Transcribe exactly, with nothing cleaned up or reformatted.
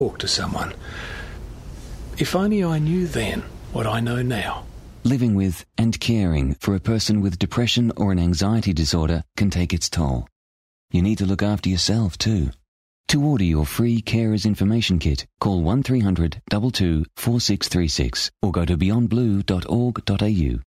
talk to someone. If only I knew then what I know now. Living with and caring for a person with depression or an anxiety disorder can take its toll. You need to look after yourself too. To order your free Carers Information Kit, call one three hundred two two four six three six or go to beyond blue dot org dot a u.